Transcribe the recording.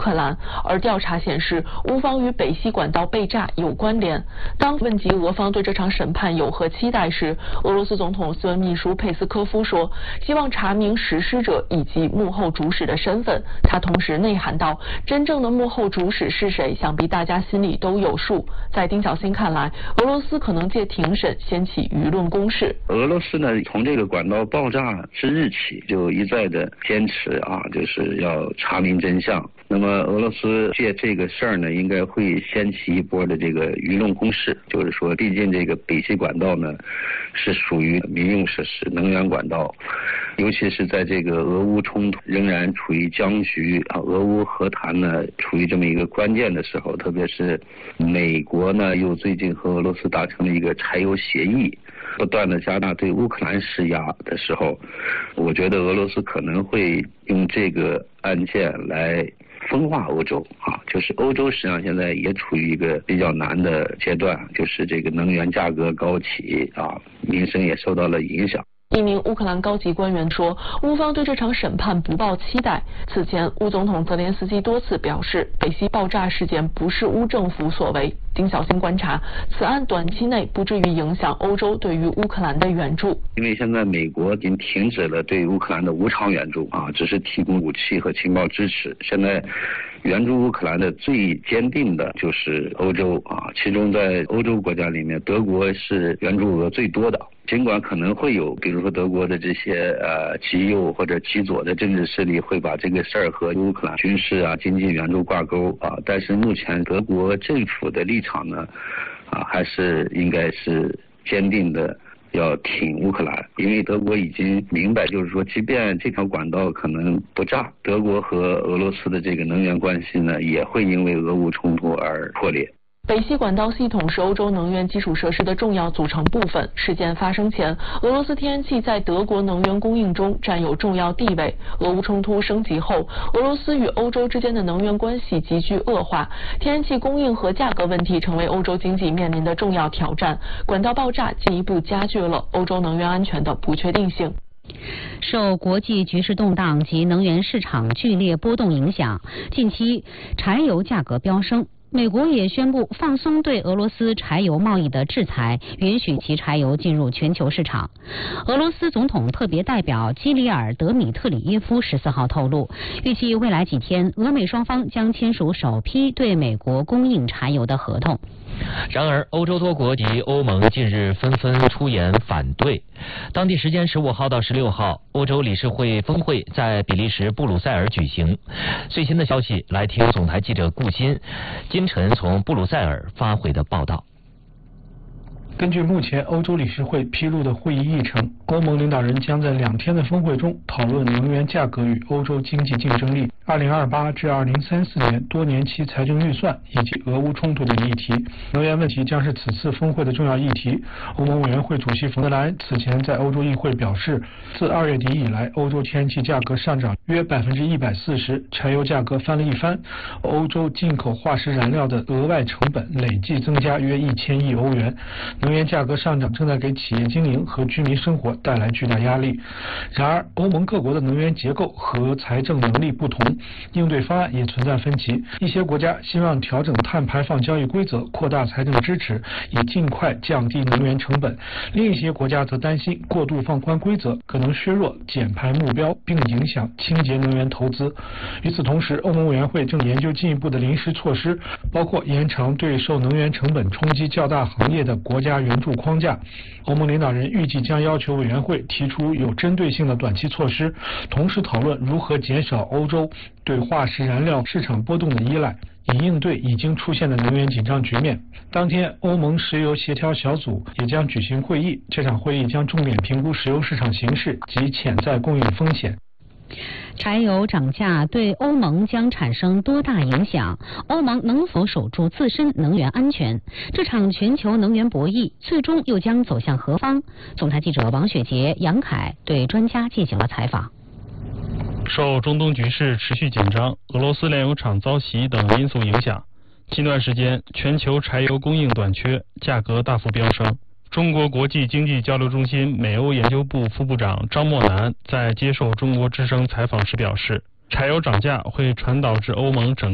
克兰，而调查显示乌方与北溪管道被炸有关联。当问及俄方对这场审判有何期待时，俄罗斯总统私人秘书佩斯科夫说，希望查明实施者以及幕后主使的身份。他同时内涵道，真正的幕后主使是谁，想必大家心里都有数。在丁小新看来，俄罗斯可能借庭审掀起舆论攻势。 俄罗斯呢，从这个管道爆炸之日起就一再的坚持就是要查明真相。那么俄罗斯借这个事儿呢，应该会掀起一波的这个舆论攻势，就是说，毕竟这个北溪管道呢是属于民用设施、能源管道，尤其是在这个俄乌冲突仍然处于僵局俄乌和谈呢处于这么一个关键的时候，特别是美国呢又最近和俄罗斯达成了一个柴油协议，不断的加大对乌克兰施压的时候，我觉得俄罗斯可能会用这个案件来分化欧洲就是欧洲实际上现在也处于一个比较难的阶段，就是这个能源价格高企民生也受到了影响。 一名乌克兰高级官员说，乌方对这场审判不抱期待。此前，乌总统泽连斯基多次表示，北溪爆炸事件不是乌政府所为。丁小新观察，此案短期内不至于影响欧洲对于乌克兰的援助。 因为现在美国已经停止了对乌克兰的无偿援助只是提供武器和情报支持。现在援助乌克兰的最坚定的就是欧洲其中在欧洲国家里面，德国是援助额最多的。尽管可能会有，比如说德国的这些极右或者极左的政治势力会把这个事儿和乌克兰军事经济援助挂钩但是目前德国政府的立场呢还是应该是坚定的要挺乌克兰，因为德国已经明白，就是说，即便这条管道可能不炸，德国和俄罗斯的这个能源关系呢，也会因为俄乌冲突而破裂。 北溪管道系统是欧洲能源基础设施的重要组成部分。事件发生前，俄罗斯天然气在德国能源供应中占有重要地位。俄乌冲突升级后，俄罗斯与欧洲之间的能源关系急剧恶化，天然气供应和价格问题成为欧洲经济面临的重要挑战。管道爆炸进一步加剧了欧洲能源安全的不确定性。 受国际局势动荡及能源市场剧烈波动影响，近期柴油价格飙升。美国也宣布放松对俄罗斯柴油贸易的制裁，允许其柴油进入全球市场。俄罗斯总统特别代表基里尔·德米特里耶夫14号透露，预计未来几天，俄美双方将签署首批对美国供应柴油的合同。 然而，欧洲多国及欧盟近日纷纷出言反对。当地时间15号到16号，欧洲理事会峰会在比利时布鲁塞尔举行。最新的消息，来听总台记者顾金晨从布鲁塞尔发回的报道。 根据目前欧洲理事会披露的会议议程，欧盟领导人将在2天的峰会中讨论能源价格与欧洲经济竞争力、2028至2034年多年期财政预算以及俄乌冲突等议题。能源问题将是此次峰会的重要议题。欧盟委员会主席冯德莱恩此前在欧洲议会表示，自2月底以来，欧洲天然气价格上涨约140%，柴油价格翻了一番，欧洲进口化石燃料的额外成本累计增加约1000亿欧元。能源价格上涨正在给企业经营和居民生活带来巨大压力。然而，欧盟各国的能源结构和财政能力不同，应对方案也存在分歧。一些国家希望调整碳排放交易规则，扩大财政支持，以尽快降低能源成本；另一些国家则担心过度放宽规则可能削弱减排目标，并影响清洁能源投资。与此同时，欧盟委员会正研究进一步的临时措施，包括延长对受能源成本冲击较大行业的国家援助框架。欧盟领导人预计将要求委员会提出有针对性的短期措施，同时讨论如何减少欧洲对化石燃料市场波动的依赖，以应对已经出现的能源紧张局面。当天，欧盟石油协调小组也将举行会议，这场会议将重点评估石油市场形势及潜在供应风险。 柴油涨价对欧盟将产生多大影响？欧盟能否守住自身能源安全？这场全球能源博弈最终又将走向何方？总台记者王雪杰、杨凯对专家进行了采访。 受中东局势持续紧张、俄罗斯炼油厂遭袭等因素影响，近段时间全球柴油供应短缺，价格大幅飙升。中国国际经济交流中心美欧研究部副部长张默南在接受中国之声采访时表示，柴油涨价会传导至欧盟整